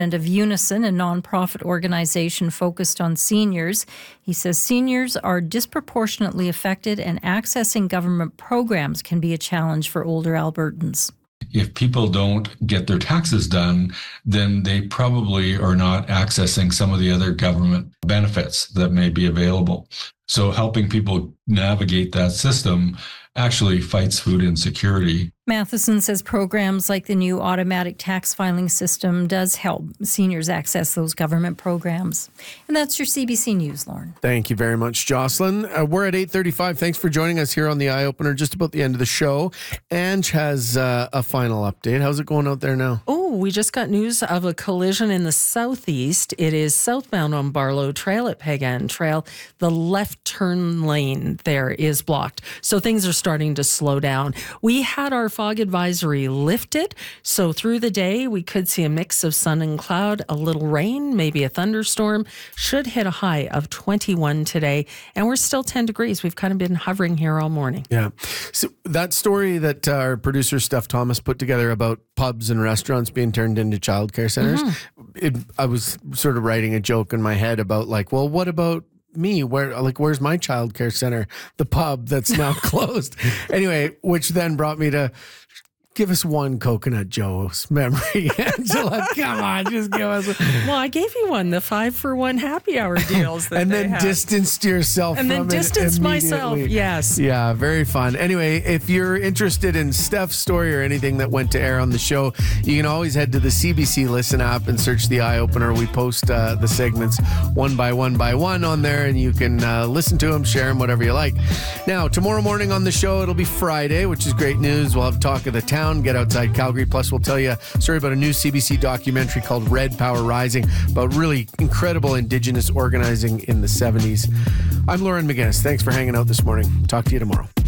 of Unison, a nonprofit organization focused on seniors. He says seniors are disproportionately affected and accessing government programs can be a challenge for older Albertans. If people don't get their taxes done, then they probably are not accessing some of the other government benefits that may be available. So helping people navigate that system actually fights food insecurity. Matheson says programs like the new automatic tax filing system does help seniors access those government programs. And that's your CBC News, Lauren. Thank you very much, Jocelyn. We're at 8:35. Thanks for joining us here on the Eye Opener, just about the end of the show. Ange has a final update. How's it going out there now? Oh, we just got news of a collision in the southeast. It is southbound on Barlow Trail at Pagan Trail. The left turn lane there is blocked. So things are starting to slow down. We had our fog advisory lifted. So through the day, we could see a mix of sun and cloud, a little rain, maybe a thunderstorm. Should hit a high of 21 today. And we're still 10 degrees. We've kind of been hovering here all morning. Yeah. So that story that our producer, Steph Thomas, put together about pubs and restaurants being turned into childcare centers, I was sort of writing a joke in my head about like, well, what about me? Where's my childcare center? The pub that's now closed. Anyway, which then brought me to give us one Coconut Joe's memory. Angela, come on, just give us Well, I gave you one, the 5-for-1 happy hour deals. That and then had. distanced yourself and from then distanced it myself, immediately. yes. Yeah, very fun. Anyway, if you're interested in Steph's story or anything that went to air on the show, you can always head to the CBC Listen app and search the Eye Opener. We post the segments one by one on there, and you can listen to them, share them, whatever you like. Now, tomorrow morning on the show, it'll be Friday, which is great news. We'll have Talk of the Town, Get Outside Calgary. Plus, we'll tell you a story about a new CBC documentary called Red Power Rising, about really incredible Indigenous organizing in the 70s. I'm Lauren McGinnis. Thanks for hanging out this morning. Talk to you tomorrow.